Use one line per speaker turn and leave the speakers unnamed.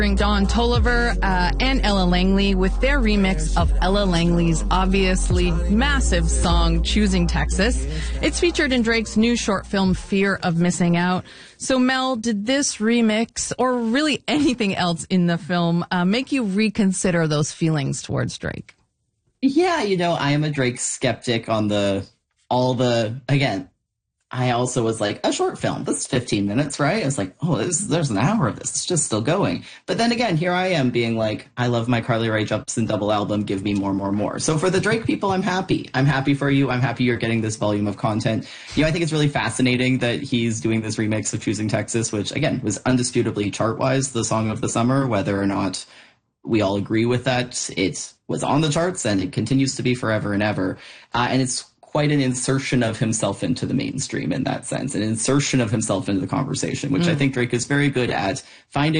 Don Toliver and Ella Langley with their remix of Ella Langley's obviously massive song, Choosing Texas. It's featured in Drake's new short film, Fear of Missing Out. So, Mel, did this remix, or really anything else in the film, make you reconsider those feelings towards Drake?
Yeah, I am a Drake skeptic on again, I also was like, a short film, this is 15 minutes, right? I was like, there's an hour of this. It's just still going. But then again, here I am being like, I love my Carly Rae Jepsen double album. Give me more, more, more. So for the Drake people, I'm happy. I'm happy for you. I'm happy you're getting this volume of content. I think it's really fascinating that he's doing this remix of Choosing Texas, which again was undisputably chart-wise the song of the summer, whether or not we all agree with that. It was on the charts and it continues to be forever and ever. And it's quite an insertion of himself into the mainstream in that sense, an insertion of himself into the conversation, which I think Drake is very good at finding